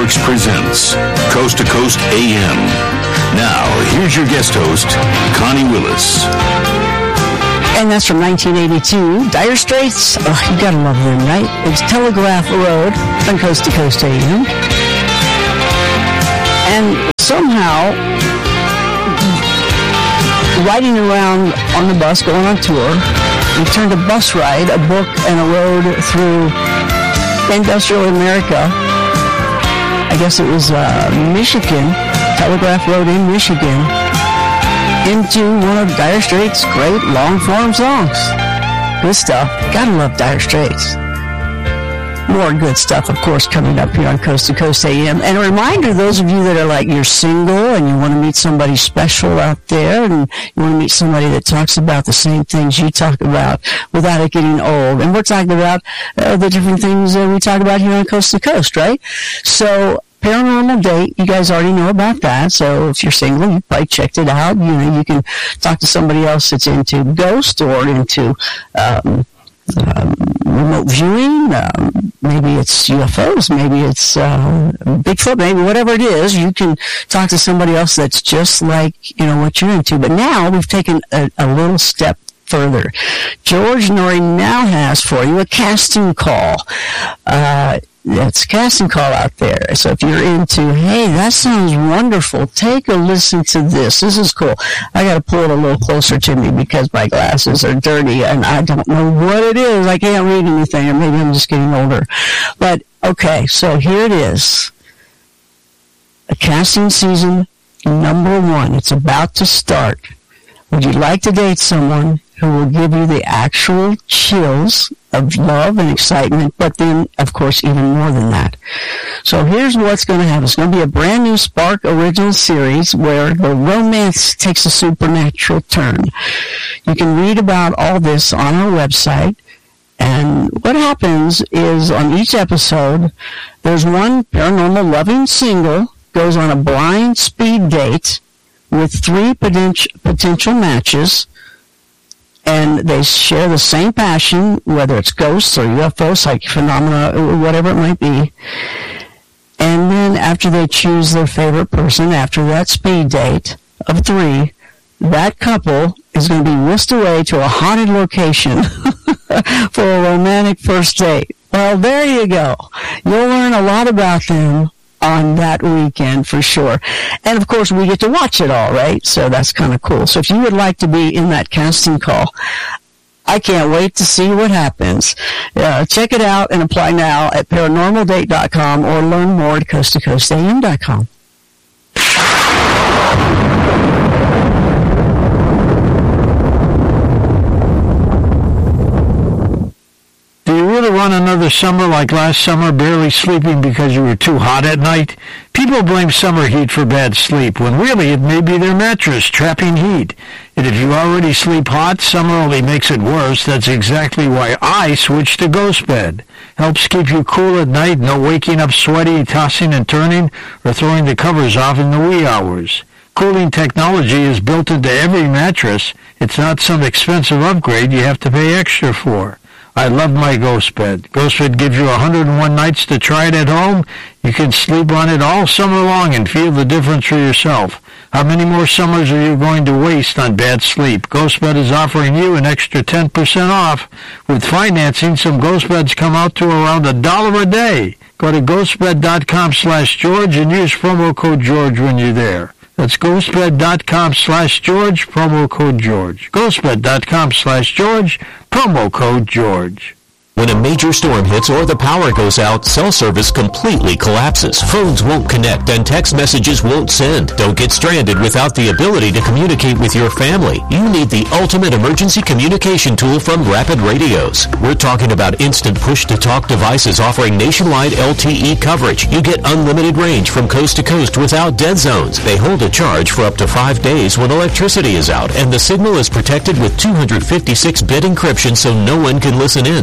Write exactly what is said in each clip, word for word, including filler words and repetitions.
Networks presents Coast to Coast A M. Now, here's your guest host, Connie Willis. And that's from nineteen eighty-two. Dire Straits. Oh, you gotta love them, right? It's Telegraph Road on Coast to Coast A M. And somehow, riding around on the bus, going on tour, we turned a bus ride, a book, and a road through industrial America. I guess it was uh, Michigan, Telegraph Road in Michigan, into one of Dire Straits' great long-form songs. Good stuff. Gotta love Dire Straits. More good stuff, of course, coming up here on Coast to Coast A M. And a reminder, those of you that are like, you're single and you want to meet somebody special out there, and you want to meet somebody that talks about the same things you talk about without it getting old. And we're talking about uh, the different things that we talk about here on Coast to Coast, right? So, Paranormal Date, you guys already know about that. So if you're single, you probably checked it out. You know, you can talk to somebody else that's into ghost or into um, um, remote viewing. Um, maybe it's U F Os. Maybe it's uh, Bigfoot. Maybe whatever it is, you can talk to somebody else that's just like, you know, what you're into. But now we've taken a, a little step further. George Noory now has for you a casting call. Uh, It's a casting call out there. So if you're into, hey, that sounds wonderful, take a listen to this. This is cool. I got to pull it a little closer to me because my glasses are dirty and I don't know what it is. I can't read anything, or maybe I'm just getting older. But, okay, so here it is. A casting season number one. It's about to start. Would you like to date someone who will give you the actual chills of love and excitement, but then, of course, even more than that? So here's what's going to happen. It's going to be a brand new Spark original series where the romance takes a supernatural turn. You can read about all this on our website. And what happens is, on each episode, there's one paranormal loving single goes on a blind speed date with three potential potential matches, and they share the same passion, whether it's ghosts or U F Os, psychic phenomena, or whatever it might be. And then after they choose their favorite person, after that speed date of three, that couple is going to be whisked away to a haunted location for a romantic first date. Well, there you go. You'll learn a lot about them on that weekend for sure. And of course we get to watch it all, right? So that's kind of cool. So if you would like to be in that casting call, I can't wait to see what happens. Uh, check it out and apply now at paranormal date dot com or learn more at coast to coast A M dot com. Do you really want another summer like last summer, barely sleeping because you were too hot at night? People blame summer heat for bad sleep, when really it may be their mattress trapping heat. And if you already sleep hot, summer only makes it worse. That's exactly why I switched to Ghost Bed. Helps keep you cool at night, no waking up sweaty, tossing and turning, or throwing the covers off in the wee hours. Cooling technology is built into every mattress. It's not some expensive upgrade you have to pay extra for. I love my Ghost Bed. Ghost Bed gives you one hundred one nights to try it at home. You can sleep on it all summer long and feel the difference for yourself. How many more summers are you going to waste on bad sleep? Ghost Bed is offering you an extra ten percent off. With financing, some Ghost Beds come out to around a dollar a day. Go to ghostbed.com slash George and use promo code George when you're there. That's ghostbed.com slash George, promo code George. ghostbed.com slash George, promo code George. When a major storm hits or the power goes out, cell service completely collapses. Phones won't connect and text messages won't send. Don't get stranded without the ability to communicate with your family. You need the ultimate emergency communication tool from Rapid Radios. We're talking about instant push-to-talk devices offering nationwide L T E coverage. You get unlimited range from coast to coast without dead zones. They hold a charge for up to five days when electricity is out, and the signal is protected with two fifty-six bit encryption so no one can listen in. The best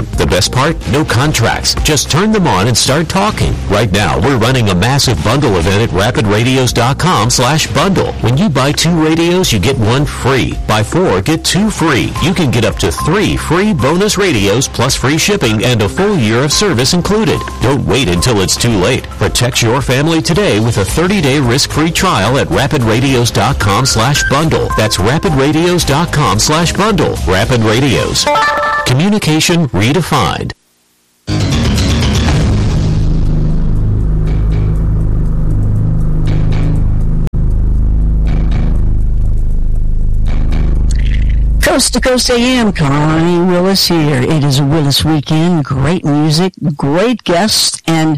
best part? No contracts. Just turn them on and start talking. Right now, we're running a massive bundle event at rapid radios dot com slash bundle. When you buy two radios, you get one free. Buy four, get two free. You can get up to three free bonus radios plus free shipping and a full year of service included. Don't wait until it's too late. Protect your family today with a thirty-day risk-free trial at rapid radios dot com slash bundle. That's rapid radios dot com slash bundle. Rapid Radios. Communication redefined. Coast to Coast A M, Connie Willis here. It is a Willis weekend. Great music, great guests, and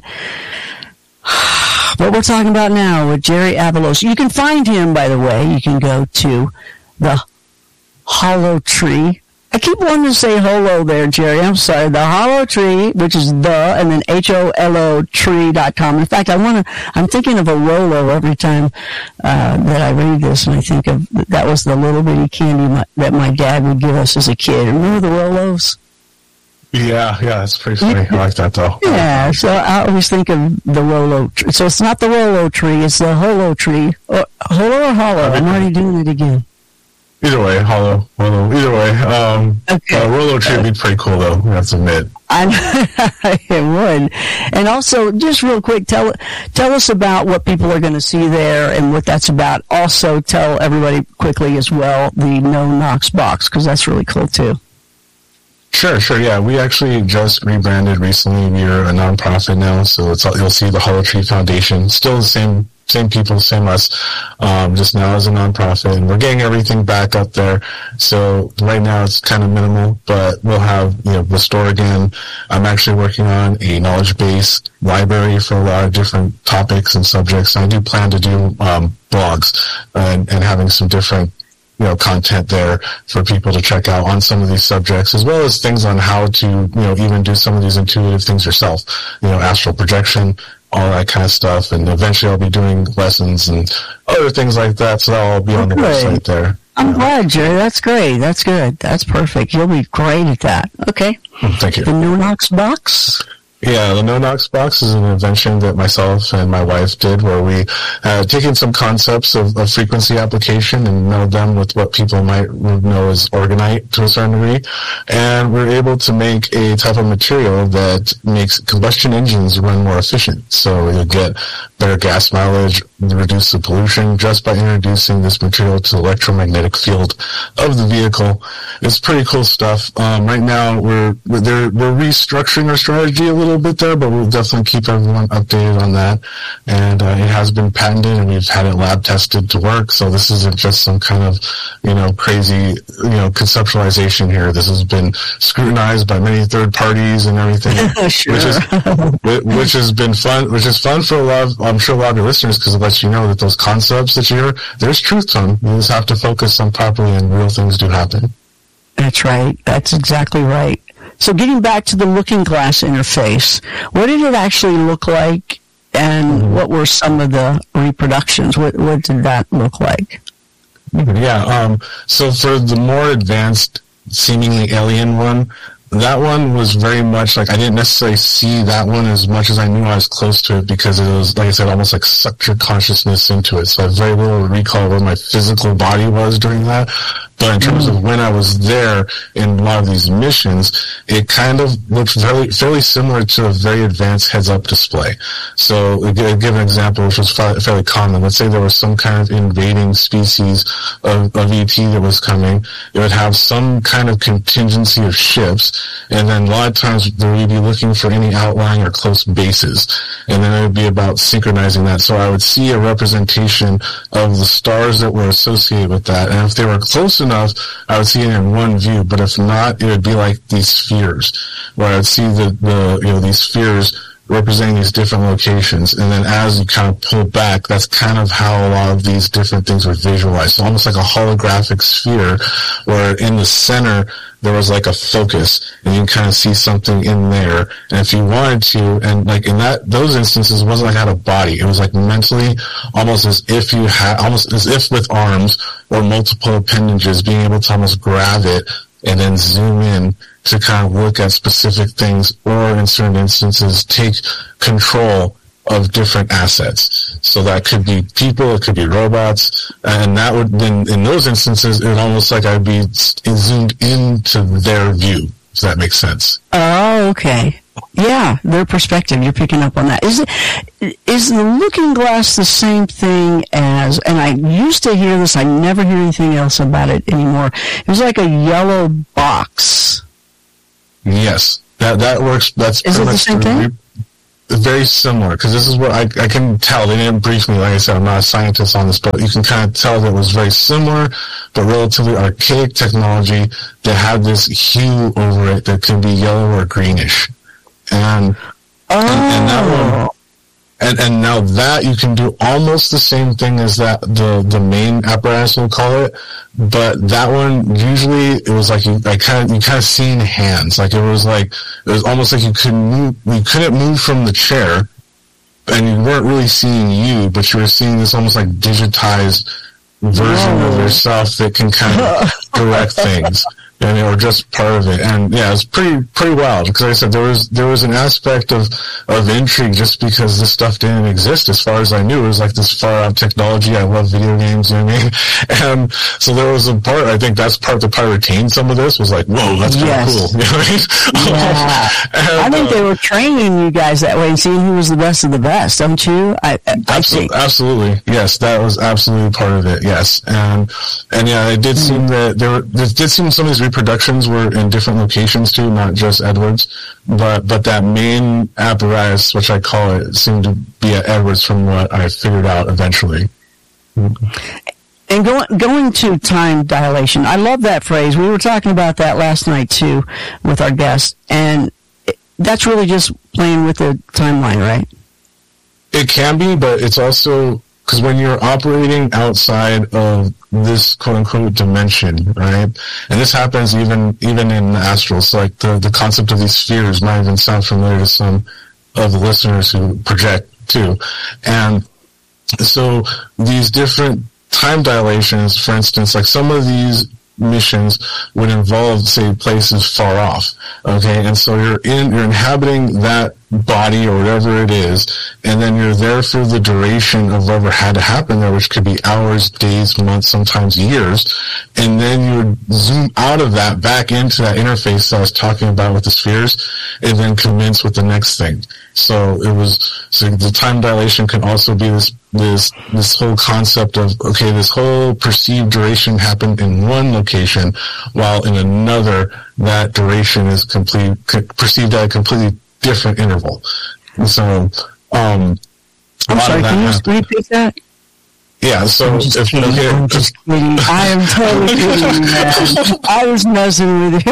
what we're talking about now with Jerry Avalos. You can find him, by the way. You can go to the Hollow Tree. I keep wanting to say holo there, Jerry. I'm sorry. The Hollow Tree, which is the, and then H O L O tree dot com. In fact, I want to, I'm thinking of a Rolo every time uh, that I read this, and I think of, that was the little bitty candy my, that my dad would give us as a kid. Remember the Rolos? Yeah, yeah, that's pretty funny. I like that, though. Yeah, so I always think of the Rolo tree. So it's not the Rolo tree, it's the Holo tree. Or, holo or hollow? I'm already doing it again. Either way, hollow, hollow. Either way, um, okay. uh, Rolo tree would be pretty cool, though. I have to admit. I it would. And also, just real quick, tell tell us about what people are going to see there and what that's about. Also, tell everybody quickly as well the No Knox box, because that's really cool too. Sure, sure, yeah. We actually just rebranded recently. We're a nonprofit now, so it's you'll see the Hollow Tree Foundation. Still the same same people, same us, um, just now as a nonprofit, and we're getting everything back up there. So right now it's kind of minimal, but we'll have, you know, the store again. I'm actually working on a knowledge-based library for a lot of different topics and subjects. I do plan to do um, blogs and, and having some different, you know, content there for people to check out on some of these subjects, as well as things on how to, you know, even do some of these intuitive things yourself, you know, astral projection, all that kind of stuff. And eventually I'll be doing lessons and other things like that, so that'll all be on the Great. website there. I'm glad, Jerry. That's great. That's good. That's perfect. You'll be great at that. Okay. Thank you. The No Knox box? Yeah, the No Knox box is an invention that myself and my wife did, where we had taken some concepts of, of frequency application and melded them with what people might know as orgonite to a certain degree, and we're able to make a type of material that makes combustion engines run more efficient. So you'll get better gas mileage, reduce the pollution just by introducing this material to the electromagnetic field of the vehicle. It's pretty cool stuff. Um, right now, we're we're, there, we're restructuring our strategy a little little bit there, but we'll definitely keep everyone updated on that. And uh, it has been patented, and we've had it lab tested to work. So this isn't just some kind of, you know, crazy, you know, conceptualization here. This has been scrutinized by many third parties and everything, sure. which is which has been fun. Which is fun for a lot of, I'm sure, a lot of your listeners, because it lets you know that those concepts that you hear, there's truth to them. You just have to focus on properly, and real things do happen. That's right. That's exactly right. So getting back to the Looking Glass interface, what did it actually look like, and mm-hmm. what were some of the reproductions? What, what did that look like? Yeah, um, so for the more advanced, seemingly alien one, that one was very much like, I didn't necessarily see that one as much as I knew I was close to it, because it was, like I said, almost like sucked your consciousness into it. So I have very little recall where my physical body was during that. But in terms of when I was there in a lot of these missions, it kind of looked fairly, fairly similar to a very advanced heads-up display. So, I'll give an example, which was fairly common. Let's say there was some kind of invading species of, of E T that was coming. It would have some kind of contingency of ships, and then a lot of times they would be looking for any outlying or close bases. And then it would be about synchronizing that. So I would see a representation of the stars that were associated with that. And if they were close enough, I would see it in one view, but if not, it would be like these spheres, where I would see the, the you know, these spheres representing these different locations, and then as you kind of pull back, that's kind of how a lot of these different things were visualized. So almost like a holographic sphere, where in the center there was like a focus, and you can kind of see something in there. And if you wanted to, and like in that those instances, it wasn't like I had a body. It was like mentally, almost as if you had, almost as if with arms or multiple appendages, being able to almost grab it and then zoom in to kind of look at specific things, or in certain instances, take control of different assets. So that could be people, it could be robots, and that would then, in those instances, it would almost like I'd be zoomed into their view. Does that make sense? Oh, okay. Yeah, their perspective. You're picking up on that. Is it, is the looking glass the same thing as, and I used to hear this, I never hear anything else about it anymore. It was like a yellow box. Yes, that that works. That's is it the same thing? Very similar, because this is what I, I can tell. They didn't brief me, like I said, I'm not a scientist on this, but you can kind of tell that it was very similar, but relatively archaic technology that had this hue over it that could be yellow or greenish. And, oh. and, and that one, and, and now that you can do almost the same thing as that, the, the main apparatus, we'll call it, but that one, usually, it was like you, I kind of, you kind of seen hands, like it was like, it was almost like you couldn't move, you couldn't move from the chair, and you weren't really seeing you, but you were seeing this almost like digitized version Whoa. Of yourself that can kind of direct things. And, or just part of it. And yeah, it's pretty, pretty wild, because like I said, there was, there was an aspect of, of intrigue just because this stuff didn't exist as far as I knew. It was like this far out technology. I love video games, you know what I mean? And so there was a part, I think that's part that probably retained some of this, was like, whoa, that's kind of yes. cool. You know what I mean? Yeah. and, I think uh, they were training you guys that way and seeing who was the best of the best, don't you? I, I absolutely, think. absolutely. Yes, that was absolutely part of it. Yes. And, and yeah, it did mm. seem that there were, there did seem some of these reproductions were in different locations too, not just Edwards, but but that main apparatus, which I call it, seemed to be at Edwards from what I figured out eventually. And going going to time dilation, I love that phrase. We were talking about that last night too with our guest, and that's really just playing with the timeline, right? It can be, but it's also, because when you're operating outside of this quote-unquote dimension, right? And this happens even even in the astrals. So like the, the concept of these spheres might even sound familiar to some of the listeners who project too. And so these different time dilations, for instance, like some of these missions would involve, say, places far off. Okay, and so you're in, you're inhabiting that body or whatever it is, and then you're there for the duration of whatever had to happen there, which could be hours, days, months, sometimes years, and then you would zoom out of that back into that interface that I was talking about with the spheres, and then commence with the next thing. So it was, so the time dilation can also be this this this whole concept of, okay, this whole perceived duration happened in one location, while in another that duration is complete perceived at a completely different interval. And so, um, I'm sorry, can you just repeat that? Yeah, so I'm just if kidding. okay, I'm just kidding. I am totally kidding, man. I was messing with you.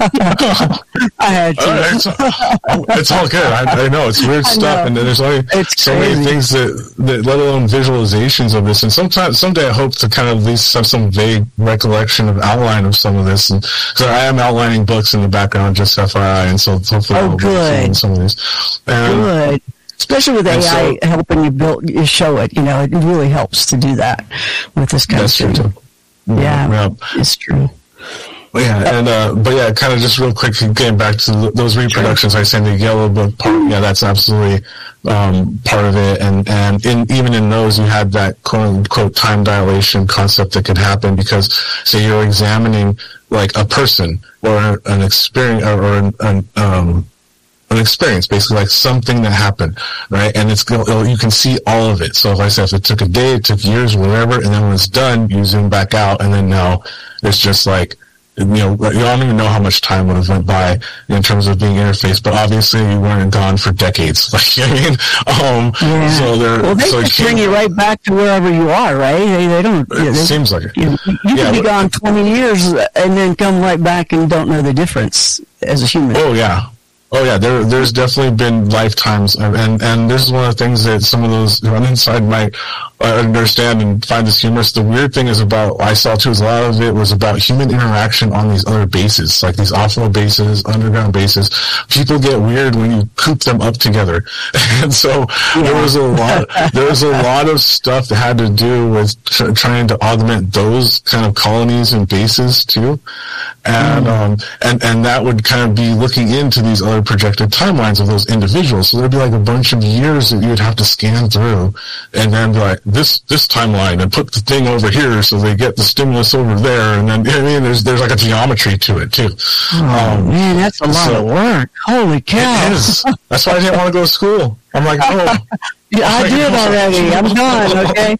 I had to. All right, it's, it's all good. I, I know it's weird stuff, and there's only it's so crazy. many things that, that, let alone visualizations of this. And sometimes, someday, I hope to kind of at least have some vague recollection of outline of some of this. And because I am outlining books in the background, just F Y I, and so hopefully, oh, I'll good. be some of these. And, good. Especially with A I so, helping you build, you show it, you know, it really helps to do that with this kind that's of thing. True too. Yeah, yeah, it's true. Well, yeah, and uh, but yeah, kind of just real quick, getting back to those reproductions, I said the yellow book part. Yeah, that's absolutely um, part of it, and and in, even in those, you had that quote unquote time dilation concept that could happen because, say, you're examining like a person or an experience or, or an, an um. an experience, basically like something that happened, right? And it's you can see all of it. So if I said if it took a day, it took years, whatever, and then when it's done, you zoom back out, and then now it's just like, you know, you don't even know how much time would have went by in terms of being interfaced, but obviously you weren't gone for decades. Like, you know what I mean? Um, yeah. so they're, well, they so just bring you right back to wherever you are, right? They, they don't. It they, seems like it. You, you yeah, can be but, gone twenty years and then come right back and don't know the difference as a human. Oh yeah. Oh yeah, there there's definitely been lifetimes, and and this is one of the things that some of those who are inside might understand and find this humorous. The weird thing is about I saw too is a lot of it was about human interaction on these other bases, like these offload bases, underground bases. People get weird when you coop them up together, and so yeah. there was a lot there was a lot of stuff that had to do with tr- trying to augment those kind of colonies and bases too, and mm. um and and that would kind of be looking into these other projected timelines of those individuals. So there'd be like a bunch of years that you would have to scan through, and then be like this this timeline, and put the thing over here so they get the stimulus over there, and then I mean there's there's like a geometry to it too. Oh um, man, that's a lot so, of work. Holy cow! It is. That's why I didn't want to go to school. I'm like, oh. Yeah, I did already. I'm done, okay?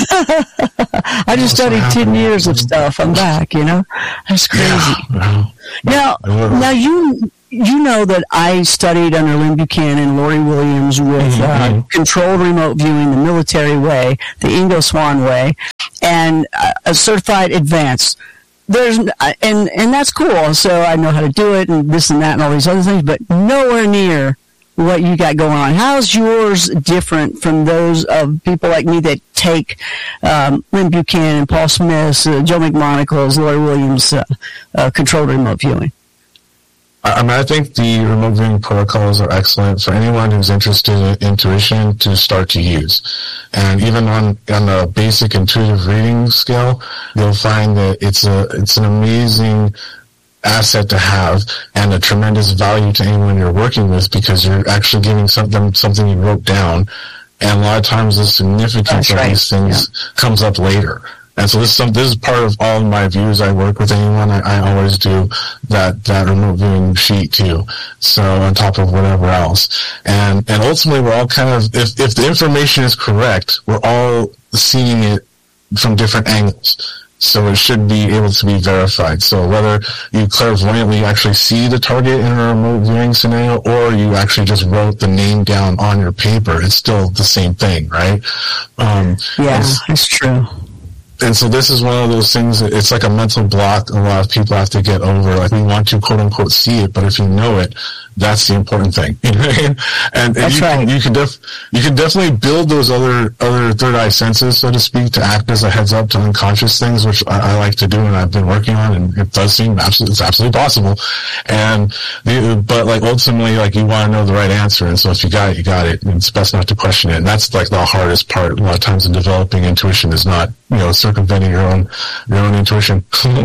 I just studied ten years of stuff. I'm back, you know? That's crazy. Yeah, now, now you you know that I studied under Lynn Buchanan, Lori Williams with mm-hmm. uh, controlled remote viewing, the military way, the Ingo-Swann way, and uh, a certified advanced. There's and and that's cool. So I know how to do it and this and that and all these other things, but nowhere near what you got going on. How's yours different from those of people like me that take um, Lynn Buchanan, Paul Smith's, uh, Joe McMonacle's, Lori Williams' uh, uh, controlled remote viewing? I mean, I think the remote viewing protocols are excellent for anyone who's interested in intuition to start to use. And even on on a basic intuitive reading scale, you'll find that it's a it's an amazing asset to have and a tremendous value to anyone you're working with, because you're actually giving some, them something you wrote down, and a lot of times the significance That's of right. these things yeah. comes up later. And so this is some, this is part of all of my views. I work with anyone. I, I always do that, that remote viewing sheet too. So on top of whatever else. And, and ultimately we're all kind of, if, if the information is correct, we're all seeing it from different angles. So it should be able to be verified. So whether you clairvoyantly actually see the target in a remote viewing scenario, or you actually just wrote the name down on your paper, it's still the same thing, right? Um, yeah, it's true. And so this is one of those things that it's like a mental block a lot of people have to get over. Like, we want to quote unquote see it, but if you know it, that's the important thing. You know what I mean? And, and you, right. can, you can def, you can definitely build those other, other third eye senses, so to speak, to act as a heads up to unconscious things, which I, I like to do and I've been working on, and it does seem absolutely, it's absolutely possible. And the, but like ultimately, like, you want to know the right answer. And so if you got it, you got it. And it's best not to question it. And that's like the hardest part a lot of times in developing intuition, is not, you know, circumventing your own, your own intuition.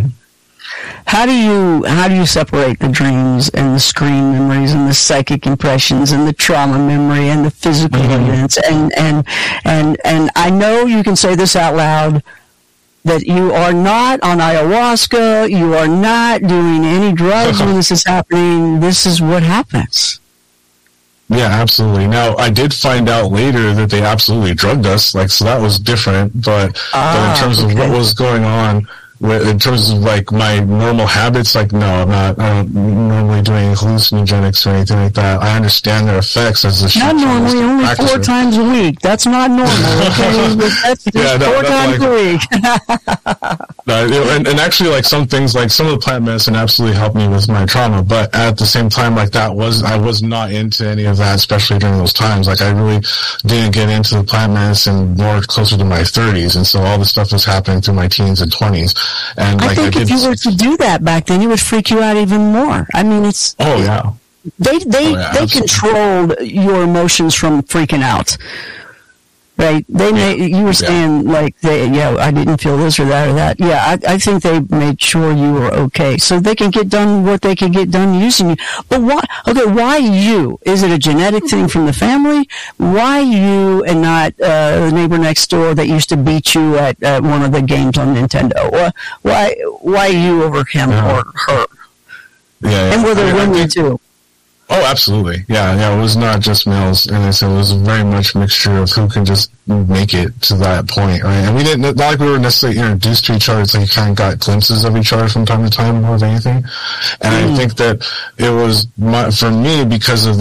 How do you how do you separate the dreams and the screen memories and the psychic impressions and the trauma memory and the physical mm-hmm. events? And, and and and I know you can say this out loud, that you are not on ayahuasca, you are not doing any drugs when this is happening. This is what happens. Yeah, absolutely. Now, I did find out later that they absolutely drugged us, like, so that was different, but, ah, but in terms okay. of what was going on, in terms of like my normal habits, like, no, I'm not, I'm not normally doing hallucinogenics or anything like that. I understand their effects as a Not normally, only four times a week. That's not normal, okay? That's just yeah, no, four times like, a week. no, and, and actually, like, some things, like some of the plant medicine absolutely helped me with my trauma, but at the same time, like, that was, I was not into any of that, especially during those times. Like, I really didn't get into the plant medicine more closer to my thirties, and so all this stuff was happening through my teens and twenties. And I like, think I if you were to do that back then, it would freak you out even more. I mean, it's oh yeah, they they oh, yeah, they controlled your emotions from freaking out, right? They yeah. made you were saying yeah. like they yeah I didn't feel this or that or that. Yeah, I I think they made sure you were okay, so they can get done what they can get done using you. But why? Okay, why you? Is it a genetic thing from the family? Why you and not uh, the neighbor next door that used to beat you at uh, one of the games on Nintendo? Why why, why you over him yeah. or her? Yeah, yeah. And were there I mean, women too? Oh, absolutely. Yeah, yeah, it was not just males, and it was very much a mixture of who can just make it to that point, right? And we didn't, not like we were necessarily introduced to each other, it's like you kind of got glimpses of each other from time to time more than anything. And mm. I think that it was, my, for me, because of that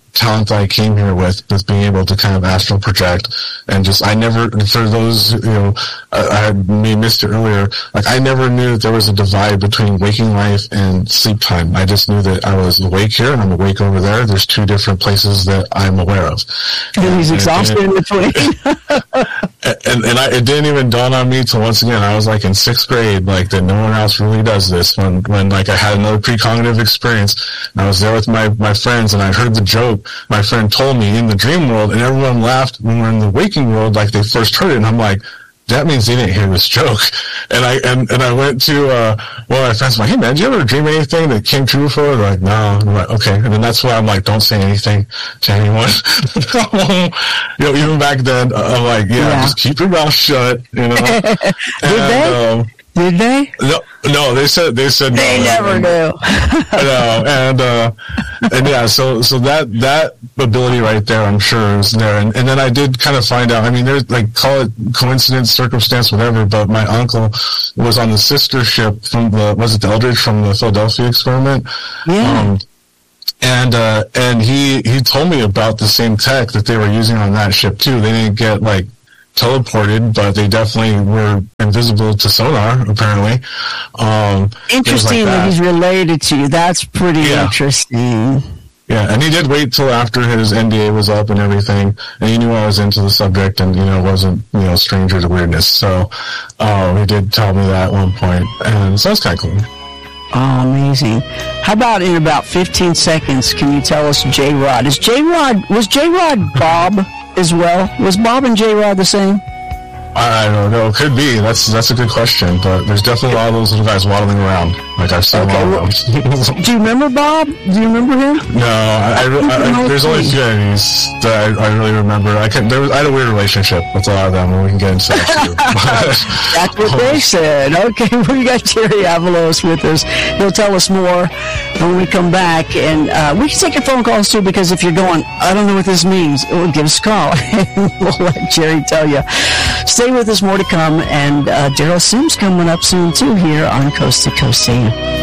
talent that I came here with, with being able to kind of astral project, and just, I never, for those, you know, I, I had may missed it earlier, like, I never knew that there was a divide between waking life and sleep time. I just knew that I was awake here and I'm awake over there. There's two different places that I'm aware of. And he's exhausted in between. and, and I, it didn't even dawn on me till, once again, I was like in sixth grade, like, that no one else really does this, when, when like, I had another precognitive experience, and I was there with my, my friends, and I heard the joke my friend told me in the dream world, and everyone laughed when we're in the waking world like they first heard it, and I'm like, that means they didn't hear this joke. And I and, and I went to uh, one of my friends, I'm like, hey man, did you ever dream anything that came true before? They're like, no. And I'm like, okay. And then that's why I'm like, don't say anything to anyone. You know, even back then, I'm like, yeah, yeah. just keep your mouth shut. You know. Did and, they? Um, Did they? No, no. They said they said they no, never and, do. No, and uh, and yeah, so so that that ability right there, I'm sure, is there. And and then I did kind of find out. I mean, there's like, call it coincidence, circumstance, whatever. But my uncle was on the sister ship from the was it the Eldridge from the Philadelphia experiment? Yeah. Um, and uh, and he he told me about the same tech that they were using on that ship too. They didn't get like teleported, but they definitely were invisible to sonar, apparently. Um, interesting like that. that he's related to you. That's pretty yeah. interesting. Yeah, and he did wait till after his N D A was up and everything, and he knew I was into the subject and, you know, wasn't, you know, stranger to weirdness. So uh, he did tell me that at one point, and so that's kind of cool. Oh, amazing. How about in about fifteen seconds, can you tell us J-Rod? Is J-Rod, was J-Rod Bob as well? Was Bob and J-Rod the same? I don't know. Could be. That's that's a good question. But there's definitely a lot of those little guys waddling around. Like, I've seen okay, a lot of them. Do you remember Bob? Do you remember him? No. I, I, I, I, there's only a few enemies that I, I really remember. I can. There was, I had a weird relationship with a lot of them, and we can get into that too. But, that's what um, they said. Okay, we got Jerry Avalos with us. He'll tell us more when we come back. And uh, we can take your phone calls too, because if you're going, I don't know what this means, well, give us a call. And we'll let Jerry tell you. Stay with us, more to come, and uh, Daryl Sims coming up soon too here on Coast to Coast A M.